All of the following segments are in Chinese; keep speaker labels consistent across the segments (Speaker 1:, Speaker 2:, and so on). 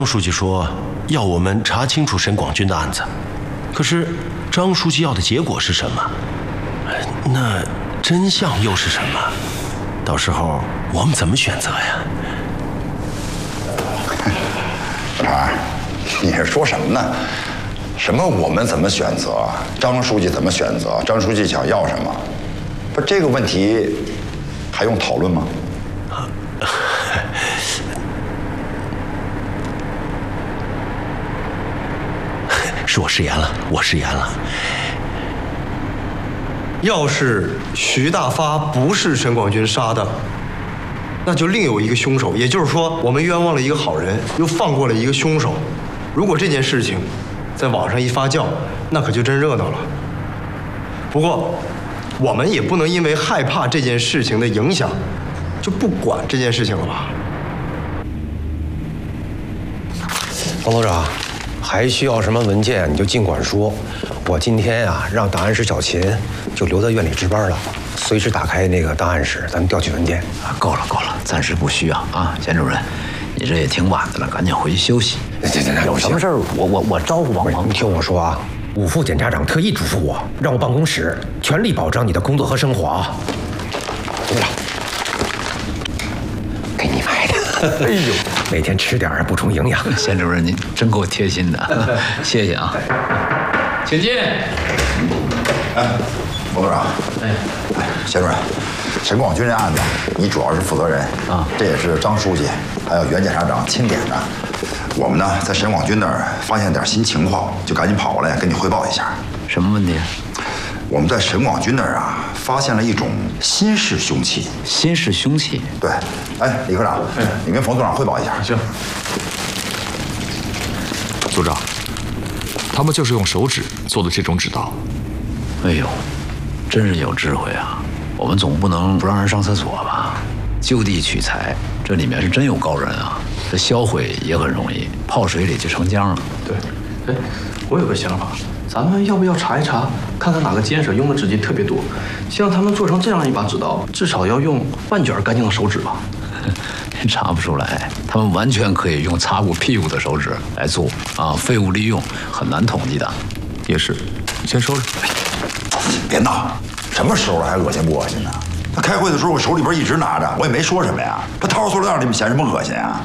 Speaker 1: 书记说要我们查清楚沈广军的案子，可是张书记要的结果是什么？那真相又是什么？到时候我们怎么选择呀？
Speaker 2: 小常，你是说什么呢？什么我们怎么选择？张书记怎么选择？张书记想要什么？不，这个问题还用讨论吗？
Speaker 1: 是我失言了，我失言了。
Speaker 3: 要是徐大发不是沈广军杀的，那就另有一个凶手。也就是说，我们冤枉了一个好人，又放过了一个凶手。如果这件事情在网上一发酵，那可就真热闹了。不过，我们也不能因为害怕这件事情的影响，就不管这件事情了吧？
Speaker 4: 王组长，还需要什么文件你就尽管说。我今天啊，让档案室小秦就留在院里值班了，随时打开那个档案室，咱们调取文件。
Speaker 5: 够了，暂时不需要啊，钱主任，你这也挺晚的了，赶紧回去休息。有什么事儿我招呼帮忙。
Speaker 4: 你听我说啊，武副检察长特意嘱咐我，让我办公室全力保障你的工作和生活啊。组长，给你买的。哎呦，每天吃点补充营养。
Speaker 5: 钱主任您真够贴心的，谢谢啊。请进。
Speaker 2: 哎，冯组长，钱主任，沈广军这案子你主要是负责人啊，这也是张书记还有袁检察长钦点的。我们呢在沈广军那儿发现点新情况，就赶紧跑过来跟你汇报一下。
Speaker 5: 什么问题？
Speaker 2: 我们在沈广军那儿啊发现了一种新式凶器。
Speaker 5: 新式凶器？
Speaker 2: 对。哎，李科长，你跟冯组长汇报一下。
Speaker 6: 行。组长，他们就是用手指做的这种指刀。
Speaker 5: 哎呦，真是有智慧啊！我们总不能不让人上厕所吧？就地取材，这里面是真有高人啊！这销毁也很容易，泡水里就成浆了。
Speaker 7: 对，哎，我有个想法，咱们要不要查一查，看看哪个监舍用的纸巾特别多？像他们做成这样一把指刀，至少要用半卷干净的手指吧？
Speaker 5: 查不出来，他们完全可以用擦过屁股的手指来做啊，废物利用很难统计的。
Speaker 6: 也是，先收着。
Speaker 2: 别闹，什么时候了还恶心不恶心呢？他开会的时候我手里边一直拿着，我也没说什么呀。他掏出塑料袋，你们嫌什么恶心啊？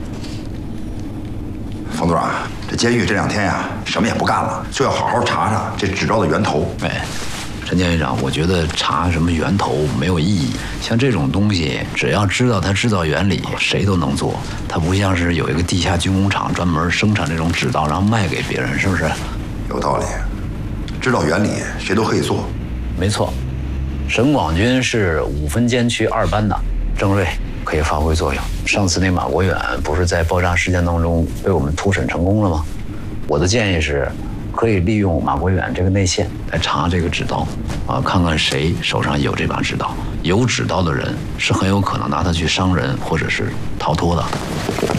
Speaker 2: 冯组长，这监狱这2天呀，什么也不干了，就要好好查查这指刀的源头。
Speaker 5: 哎，陈监狱长，我觉得查什么源头没有意义。像这种东西，只要知道它制造原理，谁都能做。它不像是有一个地下军工厂专门生产这种指刀，然后卖给别人，是不是？
Speaker 2: 有道理，知道原理谁都可以做。
Speaker 5: 没错，沈广军是5分监区2班的，郑瑞可以发挥作用。上次那马国远不是在爆炸事件当中被我们突审成功了吗？我的建议是，可以利用马国远这个内线来查这个指刀，啊，看看谁手上有这把指刀。有指刀的人是很有可能拿它去伤人或者是逃脱的。